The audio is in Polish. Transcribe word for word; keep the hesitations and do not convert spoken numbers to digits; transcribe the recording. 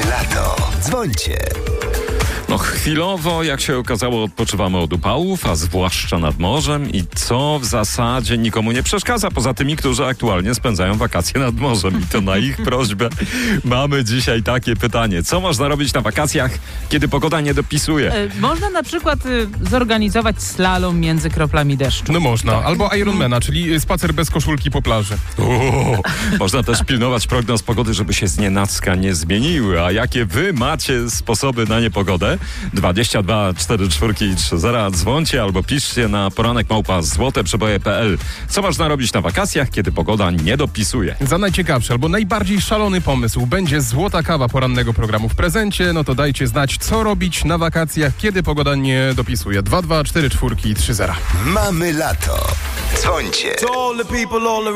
lato. Dzwońcie. No chwilowo, jak się okazało, odpoczywamy od upałów, a zwłaszcza nad morzem i co w zasadzie nikomu nie przeszkadza, poza tymi, którzy aktualnie spędzają wakacje nad morzem. I to na ich prośbę mamy dzisiaj takie pytanie. Co można robić na wakacjach, kiedy pogoda nie dopisuje? E, można na przykład y, zorganizować slalom między kroplami deszczu. No można. Albo Ironmana, czyli spacer bez koszulki po plaży. Uuu, można też pilnować prognoz pogody, żeby się znienacka nie zmieniły. A jakie wy macie sposoby na niepogodę? dwadzieścia dwa czterdzieści cztery trzy zero dzwońcie albo piszcie na poranek małpa złote przeboje kropka p l. Co można robić na wakacjach, kiedy pogoda nie dopisuje? Za najciekawszy albo najbardziej szalony pomysł będzie złota kawa porannego programu w prezencie. No to dajcie znać, co robić na wakacjach, kiedy pogoda nie dopisuje. dwa dwa cztery cztery trzy zero. Mamy lato. Dzwońcie.